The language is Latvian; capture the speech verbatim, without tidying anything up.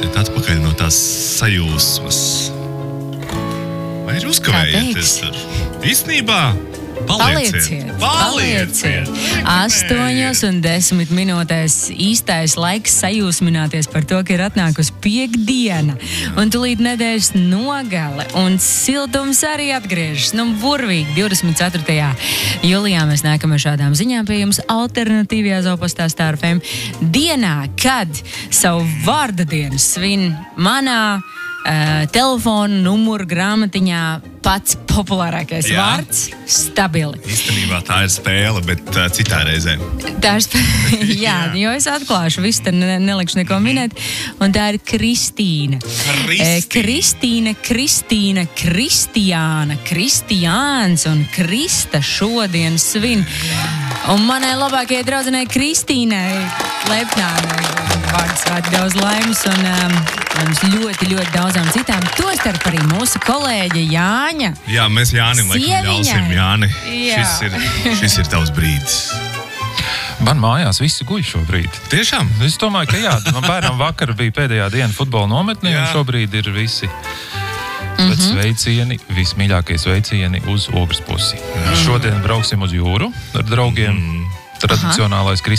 Nāciet atpakaļ no tās sajūsmas. Vai ir uzkavējieties tur? Īstenībā palieciet. Palieciet, palieciet. Astoņos un desmit minūtēs īstais laiks sajūsmināties par to, ka ir atnākusi piekdiena. Un tūlīt nedēļas nogale. Un siltums arī atgriežas. Nu, burvīgi. divdesmit ceturtajā jūlijā mēs nākam ar šādām ziņām pie jums alternatīvajā Zopastā Star F M. Dienā, kad savu vārda dienu svin manā Uh, telefonu numuru grāmatiņā pats populārākais Jā. vārds - stabili. Īstenībā tā ir spēle, bet uh, citā reizē. Tā ir spēle, jā, Jā. jo es atklāšu, visu te ne, nelikšu neko minēt, un tā ir Kristīna. Kristīna. Kristīna, Kristīna, Kristiāna, Kristiāns un Krista šodien svin. Un manai labākajai draudzenei Kristīnai Lepnānai vārds svētki daudz laimes un um, mums ļoti, ļoti daudzām citām. Tostarp arī mūsu kolēģe Jāņa. Jā, mēs Jānim laikam ļausim, Jāni. Jā. Šis ir, šis ir tavs brīdis. Man mājās visi guļ šobrīd. Tiešām? Es domāju, ka jā. Man bērnam vakar bija pēdējā diena futbola nometnē, un šobrīd ir visi. Bet mm-hmm. sveicieni, vismīļākie sveicieni uz Ogres pusi. Jā. Šodien brauksim uz jūru ar draugiem. Mm. Tradicionālais